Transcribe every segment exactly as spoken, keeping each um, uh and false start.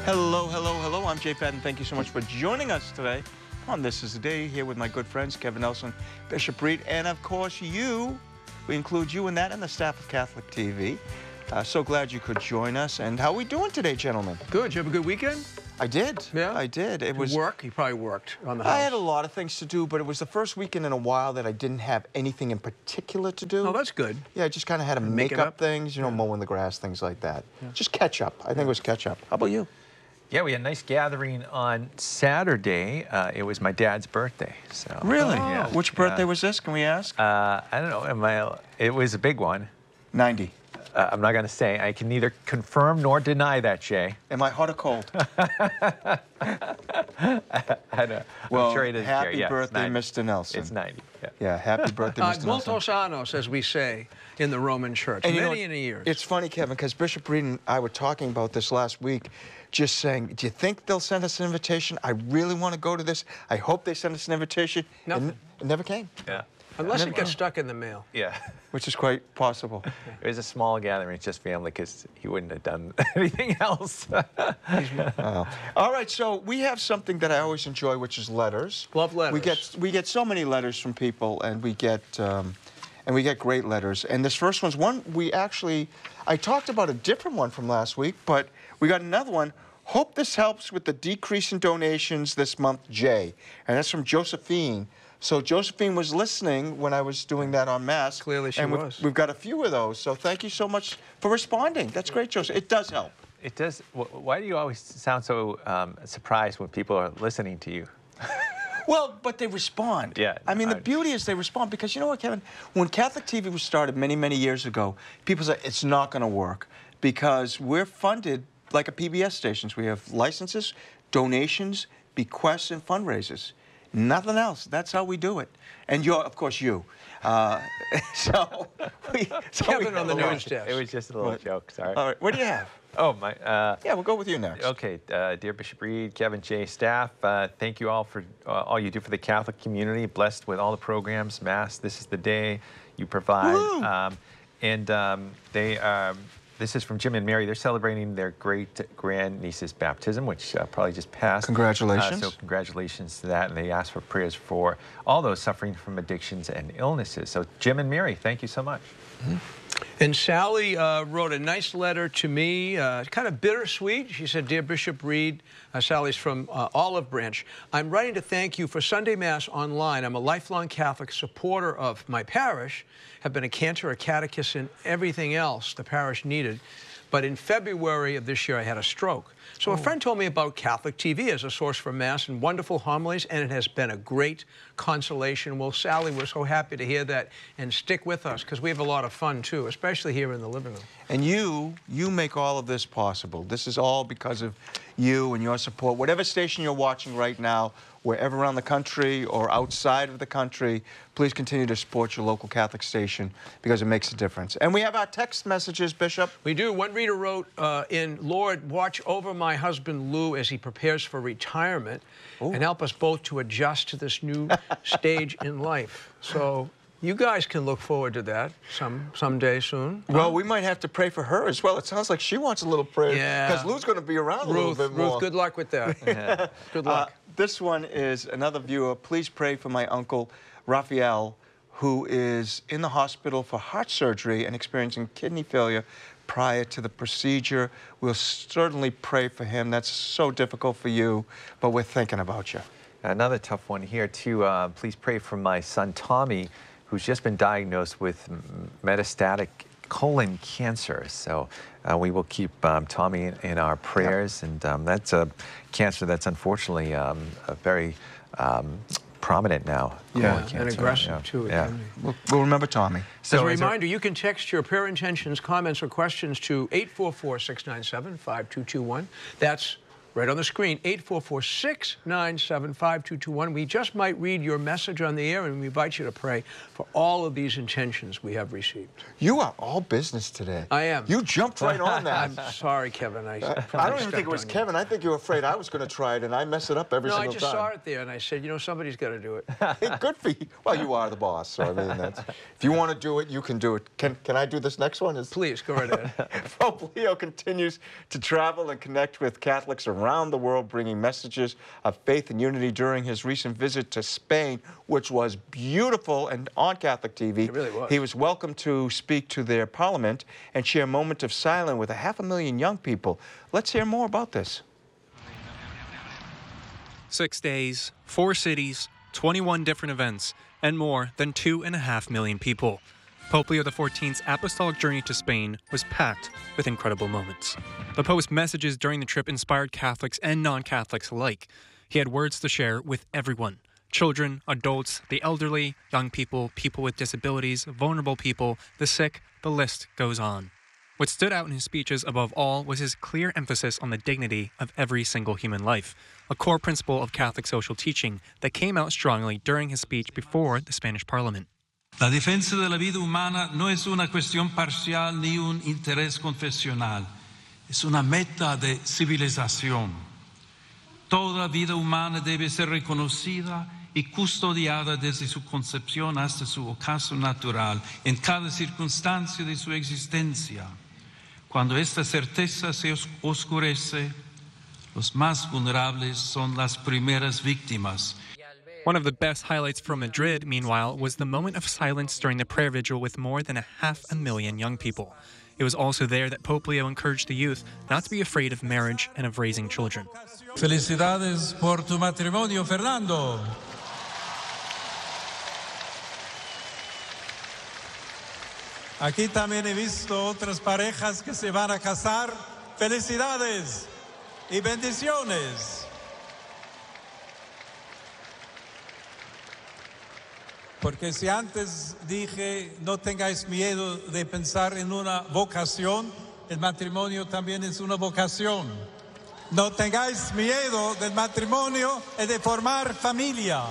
Hello, hello, hello. I'm Jay Patton. Thank you so much for joining us today on This Is the Day, here with my good friends Kevin Nelson, Bishop Reed, and of course you. We include you in that and the staff of Catholic T V. Uh, so glad you could join us. And how are we doing today, gentlemen? Good. You have a good weekend? I did. Yeah? I did. It was work? You probably worked on the house. I had a lot of things to do, but it was the first weekend in a while that I didn't have anything in particular to do. Oh, that's good. Yeah, I just kind of had to Make make it up up? things, you know, Yeah. mowing the grass, things like that. Just catch up. I think it was catch up. How about you? Yeah, we had a nice gathering on Saturday. Uh, it was my dad's birthday. So Really? Yeah. Which birthday was this? Can we ask? Uh, I don't know. Am I, it was a big one. ninety. Uh, I'm not going to say. I can neither confirm nor deny that, Jay. Am I hot or cold? I know. Well, I'm sure he doesn't happy care. Yeah, it's birthday, ninety. Mister Nelson. It's ninety. Yeah. Yeah, happy birthday, Uh, Mister Nelson. Multos Annos, as we say in the Roman Church. And you know Many what? in a year. It's funny, Kevin, because Bishop Reed and I were talking about this last week, just saying, do you think they'll send us an invitation? I really want to go to this. I hope they send us an invitation. Nothing. And it never came, Yeah. Unless never it gets know. stuck in the mail. Yeah. which is quite possible. It was a small gathering. It's just family because he wouldn't have done anything else. Oh. All right, so we have something that I always enjoy, which is letters. Love letters. We get we get so many letters from people, and we get um, and we get great letters. And this first one's one we actually I talked about a different one from last week, but we got another one. Hope this helps with the decrease in donations this month, Jay. And that's from Josephine. So Josephine was listening when I was doing that on Mass. Clearly she and we've, was. We've got a few of those. So thank you so much for responding. That's great, Joseph. It does help. It does. wh- Why do you always sound so um, surprised when people are listening to you? Well, but they respond. Yeah, I mean, the I- beauty is they respond because you know what, Kevin? When Catholic T V was started many, many years ago, people said it's not going to work because we're funded like a P B S stations. We have licenses, donations, bequests, and fundraisers. Nothing else. That's how we do it. And you're, of course, you. Uh, so we. So Kevin we on the have a lot. news desk. It was just a little What? joke. Sorry. All right. What do you have? Oh my. Uh, Yeah, we'll go with you next. Okay, uh, dear Bishop Reed, Kevin J. staff, uh, thank you all for uh, all you do for the Catholic community. Blessed with all the programs, Mass. This is the day you provide. Woo! Um, and um, they. Um, This is from Jim and Mary. They're celebrating their great-grandniece's baptism, which uh, probably just passed. Congratulations. Uh, so congratulations to that. And they ask for prayers for all those suffering from addictions and illnesses. So Jim and Mary, thank you so much. And Sally uh, wrote a nice letter to me, uh, kind of bittersweet. She said, Dear Bishop Reed, uh, Sally's from uh, Olive Branch. I'm writing to thank you for Sunday Mass online. I'm a lifelong Catholic supporter of my parish, have been a cantor, a catechist, and everything else the parish needed. But in February of this year, I had a stroke. So a friend told me about Catholic T V as a source for Mass and wonderful homilies, and it has been a great consolation. Well, Sally, we're so happy to hear that, and stick with us, because we have a lot of fun, too, especially here in the living room. And you, you make all of this possible. This is all because of you and your support. Whatever station you're watching right now, wherever around the country or outside of the country, please continue to support your local Catholic station because it makes a difference. And we have our text messages, Bishop. We do. One reader wrote uh, in, Lord, watch over my husband Lou as he prepares for retirement and help us both to adjust to this new stage in life. So you guys can look forward to that some someday soon. Well, we might have to pray for her as well. It sounds like she wants a little prayer Yeah. because Lou's going to be around a little Ruth, bit more. Ruth, good luck with that. Good Uh, luck. this one is another viewer. Please pray for my uncle, Raphael, who is in the hospital for heart surgery and experiencing kidney failure prior to the procedure. We'll certainly pray for him. That's so difficult for you, but we're thinking about you. Another tough one here, too. Uh, please pray for my son, Tommy, who's just been diagnosed with m- metastatic colon cancer. So uh, we will keep um, Tommy in, in our prayers. And um, that's a cancer that's unfortunately um, a very um, prominent now. Yeah, colon and cancer. aggressive, Yeah. too. it Yeah. can be. We'll, we'll remember Tommy. As a is there- reminder, you can text your prayer intentions, comments, or questions to eight four four, six nine seven, five two two one. That's right on the screen, eight four four, six nine seven, five two two one. We just might read your message on the air, and we invite you to pray for all of these intentions we have received. You are all business today. I am. You jumped right on that. I'm sorry, Kevin. I, I probably don't even think it was stepped on you. Kevin. I think you were afraid I was going to try it, and I mess it up every No, I single just time. saw it there, and I said, you know, somebody's got to do it. Hey, good for you. Well, you are the boss, so I mean, that's, if you want to do it, you can do it. Can Can I do this next one? Is Please, go right ahead. Pope Leo continues to travel and connect with Catholics around around the world, bringing messages of faith and unity during his recent visit to Spain, which was beautiful and on Catholic T V. It really was. He was welcome to speak to their parliament and share a moment of silence with a half a million young people. Let's hear more about this. Six days, four cities, twenty-one different events, and more than two and a half million people. Pope Leo the fourteenth's apostolic journey to Spain was packed with incredible moments. The Pope's messages during the trip inspired Catholics and non-Catholics alike. He had words to share with everyone: children, adults, the elderly, young people, people with disabilities, vulnerable people, the sick, the list goes on. What stood out in his speeches above all was his clear emphasis on the dignity of every single human life, a core principle of Catholic social teaching that came out strongly during his speech before the Spanish Parliament. La defensa de la vida humana no es una cuestión parcial ni un interés confesional, es una meta de civilización. Toda vida humana debe ser reconocida y custodiada desde su concepción hasta su ocaso natural, en cada circunstancia de su existencia. Cuando esta certeza se oscurece, los más vulnerables son las primeras víctimas. One of the best highlights from Madrid, meanwhile, was the moment of silence during the prayer vigil with more than a half a million young people. It was also there that Pope Leo encouraged the youth not to be afraid of marriage and of raising children. Felicidades por tu matrimonio, Fernando. Aquí también he visto otras parejas que se van a casar. Felicidades y bendiciones. Porque si antes dije, no tengáis miedo de pensar en una vocación, el matrimonio también es una vocación. No tengáis miedo del matrimonio y de formar familia.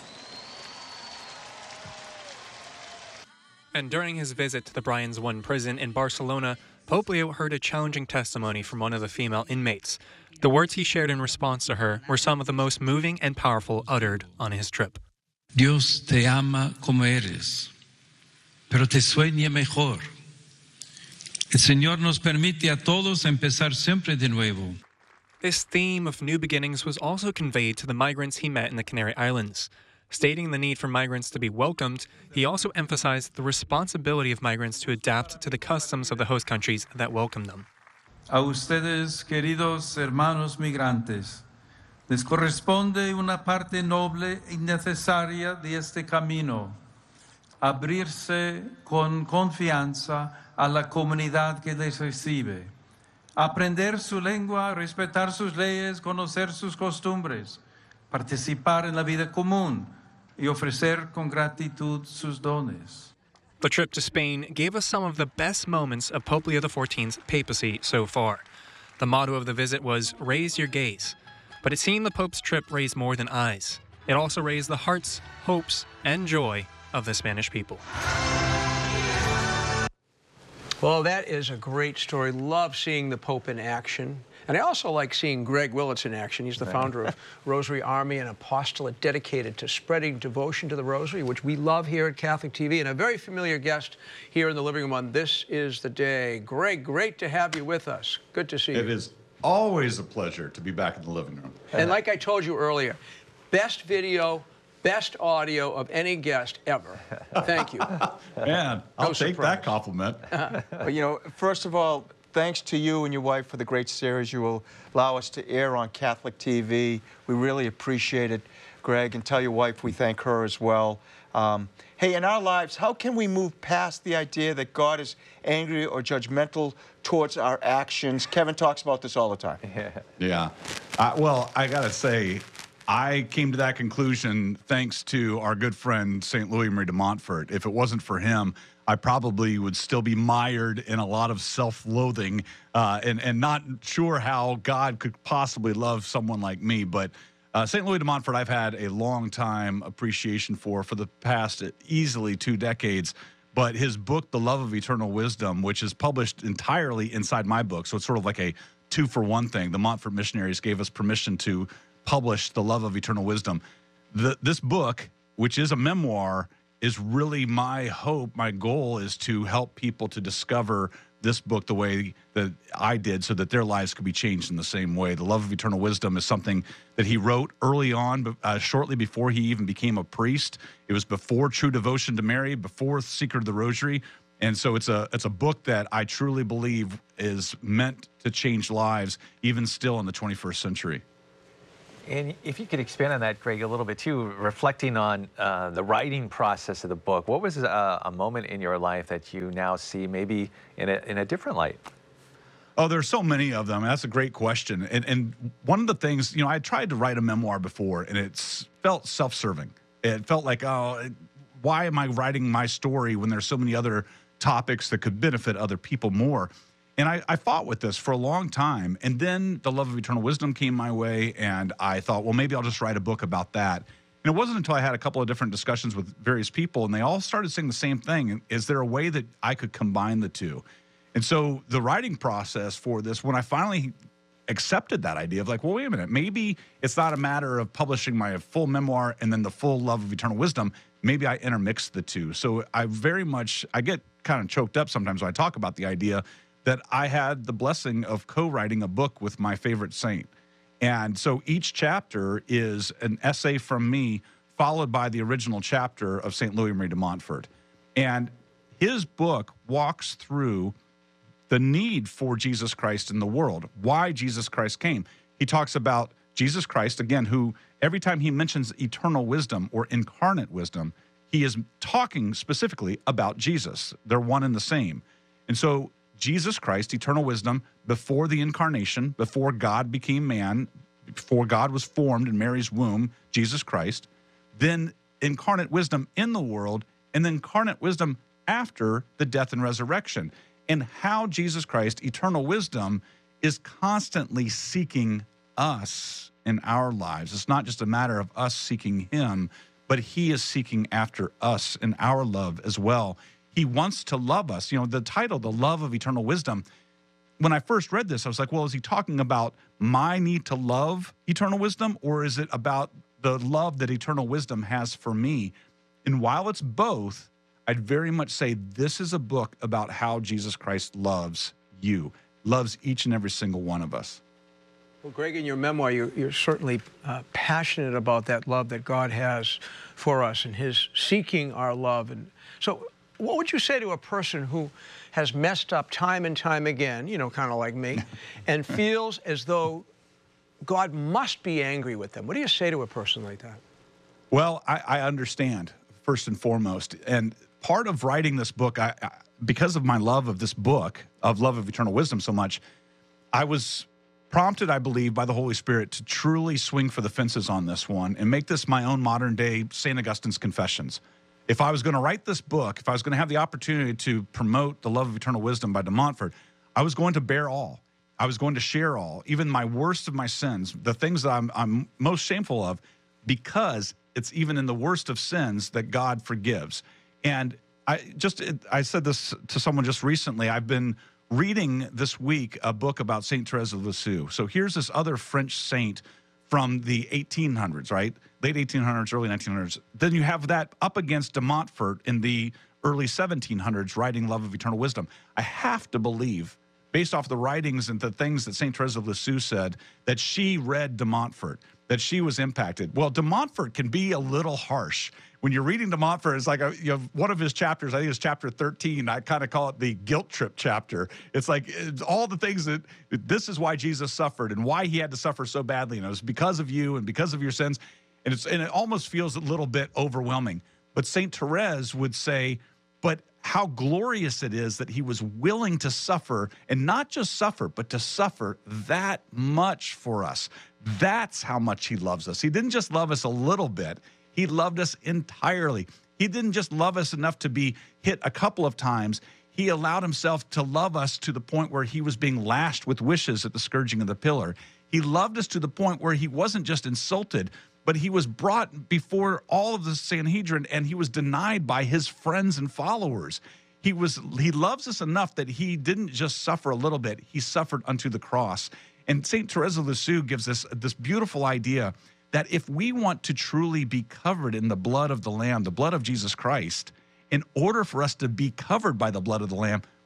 And during his visit to the Brians One prison in Barcelona, Pope Leo heard a challenging testimony from one of the female inmates. The words he shared in response to her were some of the most moving and powerful uttered on his trip. Dios te ama como eres, pero te sueña mejor. El Señor nos permite a todos empezar siempre de nuevo. This theme of new beginnings was also conveyed to the migrants he met in the Canary Islands. Stating the need for migrants to be welcomed, he also emphasized the responsibility of migrants to adapt to the customs of the host countries that welcome them. A ustedes, queridos hermanos migrantes, les corresponde una parte noble y necesaria de este camino, abrirse con confianza a la comunidad que les recibe, aprender su lengua, respetar sus leyes, conocer sus costumbres, participar en la vida común y ofrecer con gratitud sus dones. The trip to Spain gave us some of the best moments of Pope Leo the fourteenth's papacy so far. The motto of the visit was, "Raise your gaze." But it seemed the Pope's trip raised more than eyes. It also raised the hearts, hopes, and joy of the Spanish people. Well, that is a great story. Love seeing the Pope in action. And I also like seeing Greg Willits in action. He's the founder of Rosary Army, an apostolate dedicated to spreading devotion to the Rosary, which we love here at Catholic T V, and a very familiar guest here in the living room on This Is the Day. Greg, great to have you with us. Good to see you. It is always a pleasure to be back in the living room. And like I told you earlier, best video, best audio of any guest ever. Thank you. Man, I'll No take surprise. that compliment. Well, you know, first of all, thanks to you and your wife for the great series you will allow us to air on Catholic T V. We really appreciate it, Greg, and tell your wife we thank her as well. Um, hey, in our lives, how can we move past the idea that God is angry or judgmental towards our actions? Kevin talks about this all the time. Yeah. Uh, well, I got to say, I came to that conclusion thanks to our good friend, Saint Louis Marie de Montfort. If it wasn't for him, I probably would still be mired in a lot of self-loathing uh, and, and not sure how God could possibly love someone like me. But uh, Saint Louis de Montfort, I've had a long time appreciation for, for the past easily two decades. But his book, The Love of Eternal Wisdom, which is published entirely inside my book, so it's sort of like a two-for-one thing. The Montfort missionaries gave us permission to publish The Love of Eternal Wisdom. The, this book, which is a memoir, is really my hope. My goal is to help people to discover this book the way that I did so that their lives could be changed in the same way. The Love of Eternal Wisdom is something that he wrote early on, but, uh, shortly before he even became a priest. It was before True Devotion to Mary, before Secret of the Rosary. And so it's a it's a book that I truly believe is meant to change lives, even still in the twenty-first century. And if you could expand on that, Greg, a little bit too, reflecting on uh, the writing process of the book, what was a, a moment in your life that you now see maybe in a, in a different light? Oh, there's so many of them. That's a great question. And, and one of the things, you know, I tried to write a memoir before, and it felt self-serving. It felt like, oh, why am I writing my story when there's so many other topics that could benefit other people more? And I, I fought with this for a long time. And then The Love of Eternal Wisdom came my way, and I thought, well, maybe I'll just write a book about that. And it wasn't until I had a couple of different discussions with various people, and they all started saying the same thing. Is there a way that I could combine the two? And so the writing process for this, when I finally accepted that idea of like, well, wait a minute, maybe it's not a matter of publishing my full memoir and then the full Love of Eternal Wisdom. Maybe I intermix the two. So I very much, I get kind of choked up sometimes when I talk about the idea that I had the blessing of co-writing a book with my favorite saint. And so each chapter is an essay from me, followed by the original chapter of Saint Louis Marie de Montfort. And his book walks through the need for Jesus Christ in the world, why Jesus Christ came. He talks about Jesus Christ, again, who every time he mentions eternal wisdom or incarnate wisdom, he is talking specifically about Jesus. They're one and the same. And so Jesus Christ, eternal wisdom, before the incarnation, before God became man, before God was formed in Mary's womb, Jesus Christ, then incarnate wisdom in the world, and then incarnate wisdom after the death and resurrection, and how Jesus Christ, eternal wisdom, is constantly seeking us in our lives. It's not just a matter of us seeking him, but he is seeking after us in our love as well. He wants to love us. You know, the title, The Love of Eternal Wisdom, when I first read this, I was like, well, is he talking about my need to love eternal wisdom, or is it about the love that eternal wisdom has for me? And while it's both, I'd very much say this is a book about how Jesus Christ loves you, loves each and every single one of us. Well, Greg, in your memoir, you're, you're certainly uh, passionate about that love that God has for us and his seeking our love. And so what would you say to a person who has messed up time and time again, you know, kind of like me, and feels as though God must be angry with them? What do you say to a person like that? Well, I, I understand, first and foremost. And part of writing this book, I, I, because of my love of this book, of Love of Eternal Wisdom so much, I was prompted, I believe, by the Holy Spirit to truly swing for the fences on this one and make this my own modern-day Saint Augustine's Confessions. If I was going to write this book, if I was going to have the opportunity to promote The Love of Eternal Wisdom by de Montfort, I was going to bear all. I was going to share all, even my worst of my sins, the things that I'm, I'm most shameful of, because it's even in the worst of sins that God forgives. And I just, I said this to someone just recently. I've been reading this week a book about Saint Therese of Lisieux. So here's this other French saint from the eighteen hundreds, right? Late eighteen hundreds, early nineteen hundreds. Then you have that up against de Montfort in the early seventeen hundreds writing Love of Eternal Wisdom. I have to believe, based off the writings and the things that Saint Therese of Lisieux said, that she read de Montfort, that she was impacted. Well, de Montfort can be a little harsh. When you're reading de Montfort, it's like a, you know, one of his chapters, I think it's chapter thirteen, I kind of call it the guilt trip chapter. It's like it's all the things that, this is why Jesus suffered and why he had to suffer so badly. And it was because of you and because of your sins. And, it's, and it almost feels a little bit overwhelming. But Saint Therese would say, but how glorious it is that he was willing to suffer, and not just suffer, but to suffer that much for us. That's how much he loves us. He didn't just love us a little bit. He loved us entirely. He didn't just love us enough to be hit a couple of times. He allowed himself to love us to the point where he was being lashed with wishes at the scourging of the pillar. He loved us to the point where he wasn't just insulted, but he was brought before all of the Sanhedrin, and he was denied by his friends and followers. He was he loves us enough that he didn't just suffer a little bit. He suffered unto the cross. And Saint Therese of Lisieux gives us this beautiful idea that if we want to truly be covered in the blood of the Lamb, the blood of Jesus Christ, in order for us to be covered by the blood of the Lamb,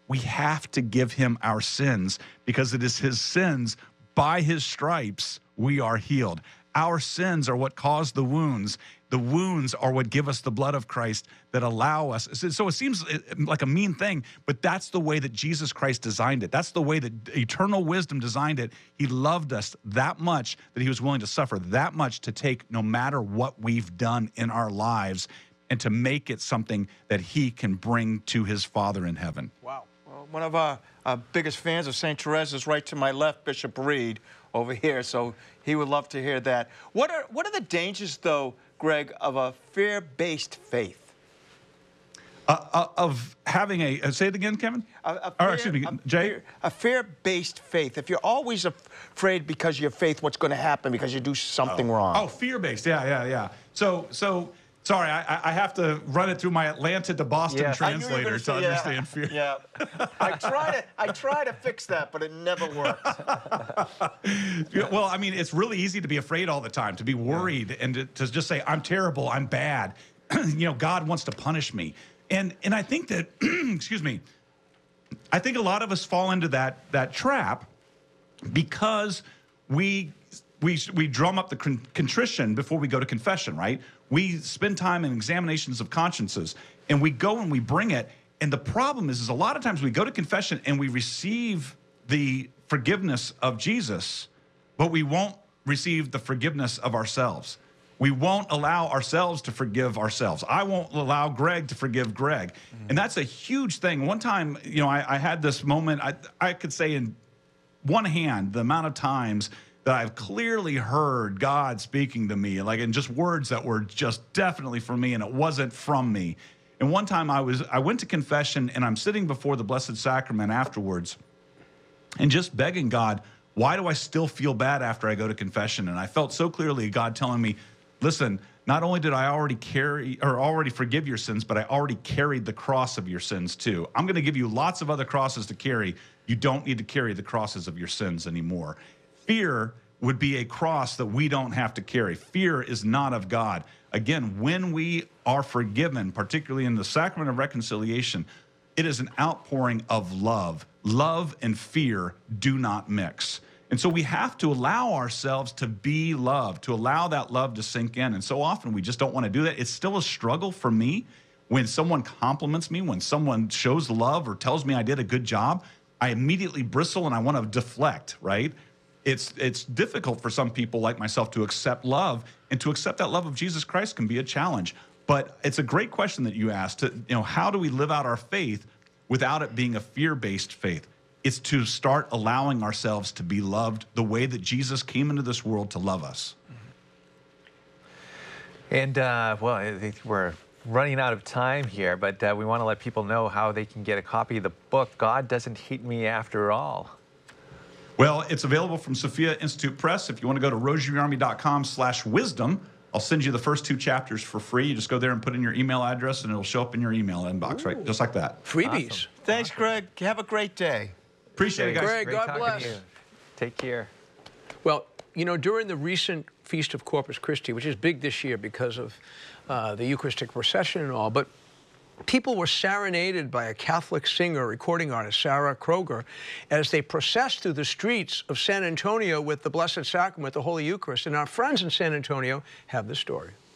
we have to give him our sins because it is his sins, by his stripes, we are healed. Our sins are what cause the wounds. The wounds are what give us the blood of Christ that allow us. So it seems like a mean thing, but that's the way that Jesus Christ designed it. That's the way that eternal wisdom designed it. He loved us that much that he was willing to suffer that much to take no matter what we've done in our lives and to make it something that he can bring to his Father in heaven. Wow. Well, one of our, our biggest fans of Saint Therese is right to my left, Bishop Reed, over here, so he would love to hear that. What are, what are the dangers, though, Greg, of a fear-based faith? Uh, uh, of having a, uh, say it again, Kevin? A, a or, fear, excuse me, a Jay? Fear, a fear-based faith. If you're always af- afraid because of your faith, what's going to happen because you do something oh. wrong? Oh, fear-based, yeah, yeah, yeah. So, so sorry, I, I have to run it through my Atlanta to Boston Yeah. translator to say, understand yeah, fear. Yeah, I try to, I try to fix that, but it never works. Well, I mean, it's really easy to be afraid all the time, to be worried, and to, to just say, I'm terrible, I'm bad. You know, God wants to punish me. And and I think that, excuse me, I think a lot of us fall into that that trap because we we we drum up the con- contrition before we go to confession, right? We spend time in examinations of consciences, and we go and we bring it. And the problem is, is a lot of times we go to confession and we receive the forgiveness of Jesus, but we won't receive the forgiveness of ourselves. We won't allow ourselves to forgive ourselves. I won't allow Greg to forgive Greg. Mm-hmm. And that's a huge thing. One time, you know, I, I had this moment, I, I could say in one hand, the amount of times that I've clearly heard God speaking to me, like in just words that were just definitely for me, and it wasn't from me. And one time I was, I went to confession, and I'm sitting before the Blessed Sacrament afterwards and just begging God, why do I still feel bad after I go to confession? And I felt so clearly God telling me, listen, not only did I already carry or already forgive your sins, but I already carried the cross of your sins too. I'm going to give you lots of other crosses to carry. You don't need to carry the crosses of your sins anymore. Fear would be a cross that we don't have to carry. Fear is not of God. Again, when we are forgiven, particularly in the sacrament of reconciliation, it is an outpouring of love. Love and fear do not mix. And so we have to allow ourselves to be loved, to allow that love to sink in. And so often we just don't want to do that. It's still a struggle for me when someone compliments me, when someone shows love or tells me I did a good job. I immediately bristle and I want to deflect, right? It's it's difficult for some people like myself to accept love, and to accept that love of Jesus Christ can be a challenge. But it's a great question that you asked. To, you know, how do we live out our faith without it being a fear-based faith? It's to start allowing ourselves to be loved the way that Jesus came into this world to love us. And, uh, well, I think we're running out of time here, but uh, we want to let people know how they can get a copy of the book, God Doesn't Hate Me After All. Well, it's available from Sophia Institute Press. If you want to go to rosaryarmy.com slash wisdom, I'll send you the first two chapters for free. You just go there and put in your email address, and it'll show up in your email inbox, Ooh. Right? Just like that. Freebies. Awesome. Thanks, Awesome. Greg. Have a great day. Appreciate it, guys. Greg, Great God talking bless. to you. Take care. Well, you know, during the recent Feast of Corpus Christi, which is big this year because of uh, the Eucharistic procession and all, but people were serenaded by a Catholic singer, recording artist, Sarah Kroger, as they processed through the streets of San Antonio with the Blessed Sacrament, the Holy Eucharist. And our friends in San Antonio have the story.